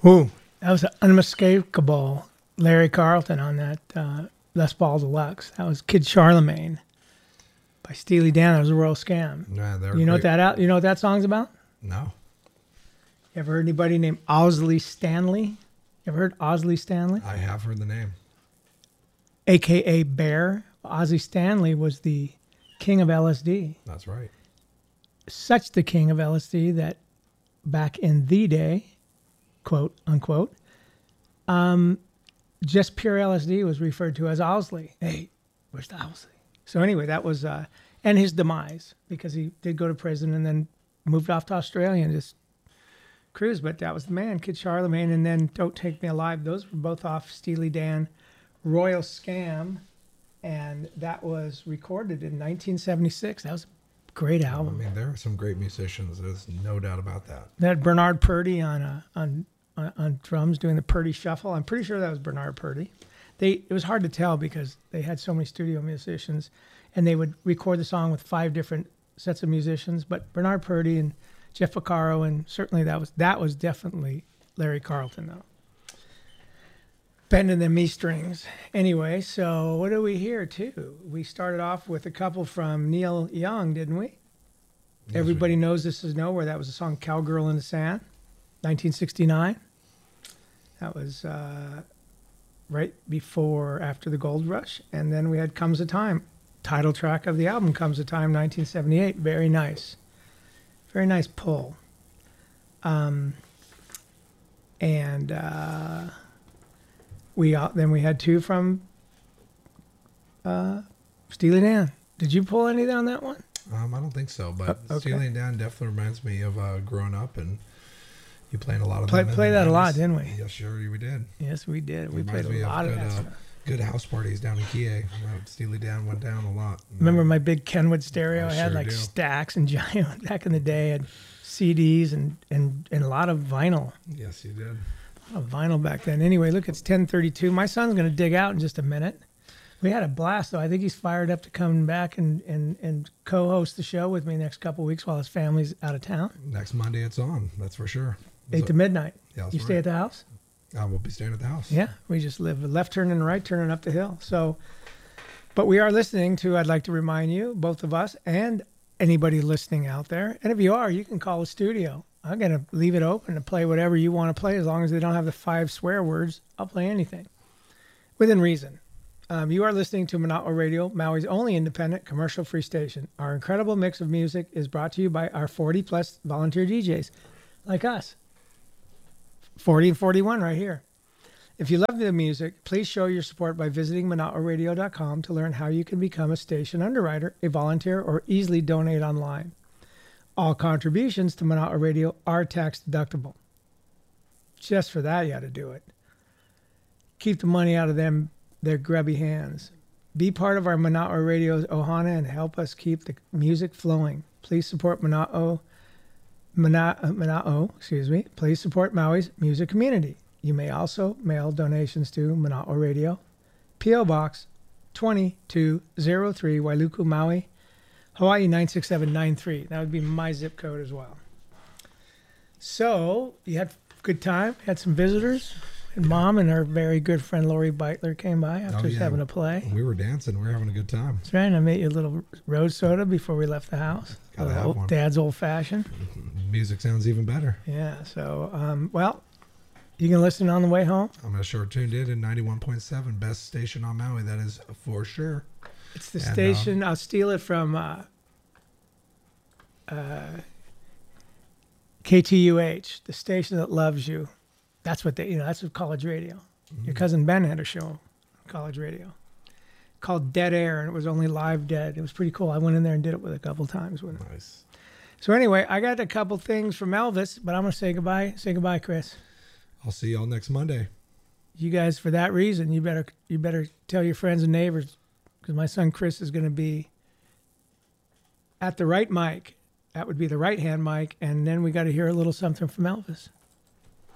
Ooh, that was unmistakable Larry Carlton on that Les Paul Deluxe. That was Kid Charlemagne by Steely Dan. That was a Royal Scam. Yeah, You know you know what that song's about? No. You ever heard anybody named Owsley Stanley? You ever heard Owsley Stanley? I have heard the name. AKA Bear. Ozzy Stanley was the king of LSD. That's right. Such the king of LSD that back in the day, quote unquote, just pure LSD was referred to as Owsley. Hey, where's the Owsley? So anyway, that was, and his demise, because he did go to prison and then moved off to Australia and just cruised. But that was the man, Kid Charlemagne, and then Don't Take Me Alive. Those were both off Steely Dan, Royal Scam, and that was recorded in 1976. That was a great album. I mean, there are some great musicians. There's no doubt about that. They had Bernard Purdie on drums doing the Purdie Shuffle. I'm pretty sure that was Bernard Purdie. It was hard to tell because they had so many studio musicians, and they would record the song with 5 different sets of musicians. But Bernard Purdie and Jeff Porcaro, and certainly that was definitely Larry Carlton, though. Bending them E strings. Anyway, so what do we hear too? We started off with a couple from Neil Young, didn't we? Yes, Everybody Knows This Is Nowhere. That was the song Cowgirl in the Sand, 1969. That was right after the Gold Rush. And then we had Comes a Time, title track of the album, Comes a Time, 1978. Very nice. Very nice pull. Then we had 2 from Steely Dan. Did you pull anything on that one? I don't think so, but Okay. Steely Dan definitely reminds me of growing up, and you played a lot of Play them. that a lot, didn't we? Yes, sure, we did. Yes, we did. We Reminds played me a lot of good, that stuff. good house parties down in Kiev. Steely Dan went down a lot. Remember my big Kenwood stereo? I had sure like do. stacks and giant back in the day. I had CDs and a lot of vinyl. Yes, you did. A lot of vinyl back then. Anyway, look, it's 10:32. My son's going to dig out in just a minute. We had a blast, though. I think he's fired up to come back and co-host the show with me next couple of weeks while his family's out of town. Next Monday it's on. That's for sure. 8 to midnight. Yeah, that's You stay right. at the house? I will be staying at the house. Yeah, we just live a left turn and right turning up the hill. So, but we are listening to, I'd like to remind you, both of us and anybody listening out there. And if you are, you can call the studio. I'm going to leave it open to play whatever you want to play. As long as they don't have the 5 swear words, I'll play anything within reason. You are listening to Monotwa Radio, Maui's only independent commercial-free station. Our incredible mix of music is brought to you by our 40-plus volunteer DJs like us. 40 and 41 right here. If you love the music, please show your support by visiting MonotwaRadio.com to learn how you can become a station underwriter, a volunteer, or easily donate online. All contributions to Monotwa Radio are tax deductible. Just for that, you got to do it. Keep the money out of their grubby hands. Be part of our Monotwa Radio's Ohana and help us keep the music flowing. Please support Please support Maui's music community. You may also mail donations to Monotwa Radio, P.O. Box 2203, Wailuku, Maui, Hawaii 96793. That would be my zip code as well. So, you had a good time, had some visitors. And Mom and her very good friend Lori Beitler came by after having a play. We were dancing. We were having a good time. That's right. And I made you a little road soda before we left the house. Gotta have one. Dad's old fashioned. Music sounds even better. Yeah. So, well, you can listen on the way home. I'm gonna sure tuned in 91.7, best station on Maui. That is for sure. It's the station. I'll steal it from KTUH, the station that loves you. That's what that's what college radio. Mm-hmm. Your cousin Ben had a show on college radio called Dead Air, and it was only live dead. It was pretty cool. I went in there and did it with a couple times. Nice. So anyway, I got a couple things from Elvis, but I'm going to say goodbye. Say goodbye, Chris. I'll see y'all next Monday. You guys, for that reason, you better tell your friends and neighbors, because my son Chris is going to be at the right mic. That would be the right-hand mic, and then we got to hear a little something from Elvis.